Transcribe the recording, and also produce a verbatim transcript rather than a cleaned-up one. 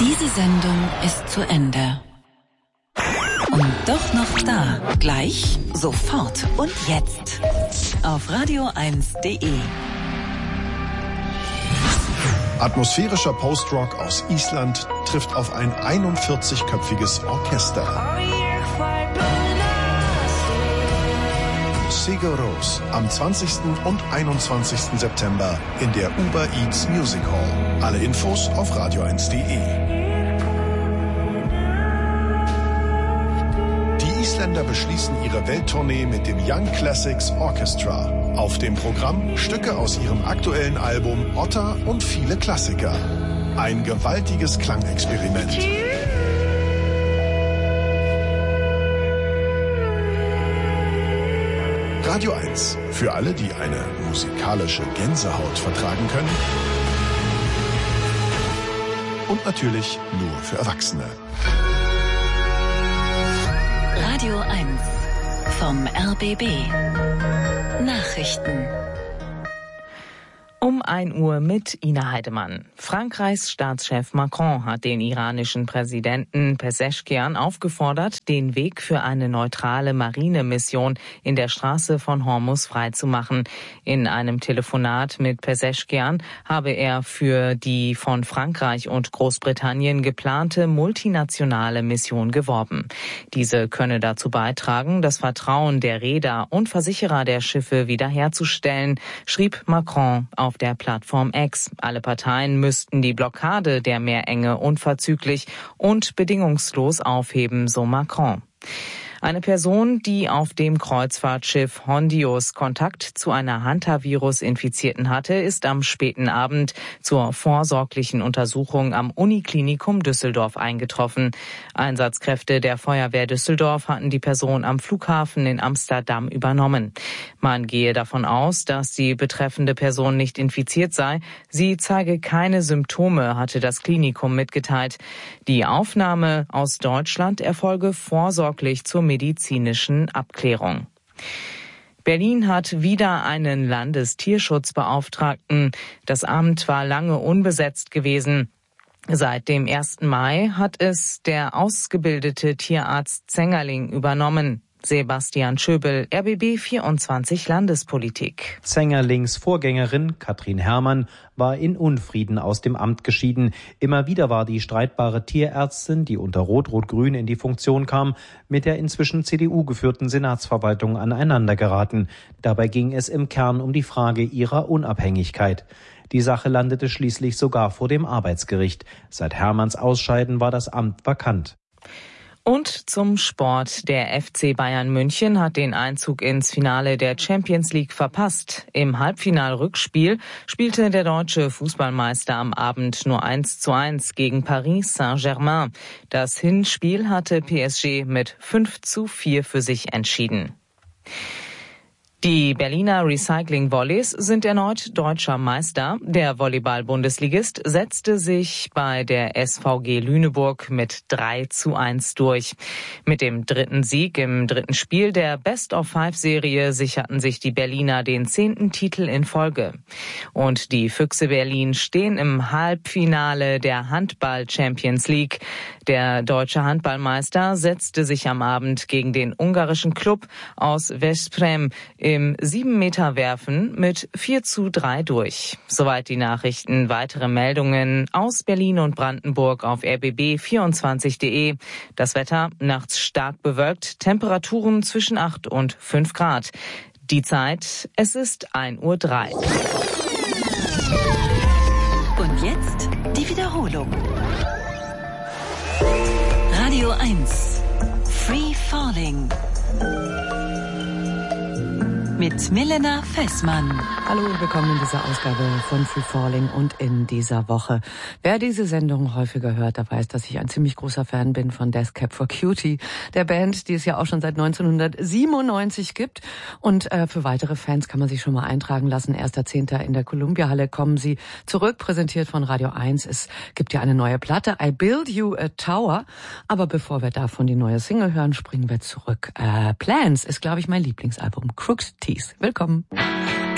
Diese Sendung ist zu Ende. Und doch noch da. Gleich, sofort und jetzt. Auf radio eins punkt de. Atmosphärischer Postrock aus Island trifft auf ein einundvierzigköpfiges Orchester. Sigur Rós am zwanzigsten und einundzwanzigsten September in der Uber Eats Music Hall. Alle Infos auf radio eins punkt de. Die Isländer beschließen ihre Welttournee mit dem Young Classics Orchestra. Auf dem Programm Stücke aus ihrem aktuellen Album Otta und viele Klassiker. Ein gewaltiges Klangexperiment. Radio eins. Für alle, die eine musikalische Gänsehaut vertragen können. Und natürlich nur für Erwachsene. Radio eins vom R B B. Nachrichten. Um ein Uhr mit Ina Heidemann. Frankreichs Staatschef Macron hat den iranischen Präsidenten Pezeshkian aufgefordert, den Weg für eine neutrale Marinemission in der Straße von Hormuz freizumachen. In einem Telefonat mit Pezeshkian habe er für die von Frankreich und Großbritannien geplante multinationale Mission geworben. Diese könne dazu beitragen, das Vertrauen der Reeder und Versicherer der Schiffe wiederherzustellen, schrieb Macron auf der Plattform X. Alle Parteien müssten die Blockade der Meerenge unverzüglich und bedingungslos aufheben, so Macron. Eine Person, die auf dem Kreuzfahrtschiff Hondius Kontakt zu einer Hantavirus-Infizierten hatte, ist am späten Abend zur vorsorglichen Untersuchung am Uniklinikum Düsseldorf eingetroffen. Einsatzkräfte der Feuerwehr Düsseldorf hatten die Person am Flughafen in Amsterdam übernommen. Man gehe davon aus, dass die betreffende Person nicht infiziert sei. Sie zeige keine Symptome, hatte das Klinikum mitgeteilt. Die Aufnahme aus Deutschland erfolge vorsorglich zur medizinischen Abklärung. Berlin hat wieder einen Landestierschutzbeauftragten. Das Amt war lange unbesetzt gewesen. Seit dem ersten Mai hat es der ausgebildete Tierarzt Zengerling übernommen. Sebastian Schöbel, R B B vierundzwanzig Landespolitik. Zengerlings Vorgängerin Katrin Herrmann war in Unfrieden aus dem Amt geschieden. Immer wieder war die streitbare Tierärztin, die unter Rot-Rot-Grün in die Funktion kam, mit der inzwischen C D U geführten Senatsverwaltung aneinandergeraten. Dabei ging es im Kern um die Frage ihrer Unabhängigkeit. Die Sache landete schließlich sogar vor dem Arbeitsgericht. Seit Herrmanns Ausscheiden war das Amt vakant. Und zum Sport. Der F C Bayern München hat den Einzug ins Finale der Champions League verpasst. Im Halbfinal-Rückspiel spielte der deutsche Fußballmeister am Abend nur eins zu eins gegen Paris Saint-Germain. Das Hinspiel hatte P S G mit fünf zu vier für sich entschieden. Die Berliner Recycling-Volleys sind erneut deutscher Meister. Der Volleyball-Bundesligist setzte sich bei der S V G Lüneburg mit drei zu eins durch. Mit dem dritten Sieg im dritten Spiel der Best-of-Five-Serie sicherten sich die Berliner den zehnten Titel in Folge. Und die Füchse Berlin stehen im Halbfinale der Handball-Champions League. Der deutsche Handballmeister setzte sich am Abend gegen den ungarischen Klub aus Veszprém im sieben Meter Werfen mit vier zu drei durch. Soweit die Nachrichten. Weitere Meldungen aus Berlin und Brandenburg auf r b b vierundzwanzig punkt de. Das Wetter nachts stark bewölkt, Temperaturen zwischen acht und fünf Grad. Die Zeit, es ist ein Uhr drei. Und jetzt die Wiederholung. Radio eins. Free Falling. Mit Milena Fessmann. Hallo und willkommen in dieser Ausgabe von Free Falling und in dieser Woche. Wer diese Sendung häufiger hört, der weiß, dass ich ein ziemlich großer Fan bin von Death Cab for Cutie, der Band, die es ja auch schon seit neunzehnhundertsiebenundneunzig gibt. Und äh, für weitere Fans kann man sich schon mal eintragen lassen. erster zehnter in der Columbia-Halle kommen sie zurück, präsentiert von Radio eins. Es gibt ja eine neue Platte, I Build You a Tower. Aber bevor wir davon die neue Single hören, springen wir zurück. Äh, Plans ist, glaube ich, mein Lieblingsalbum. Crooks Teeth. Willkommen.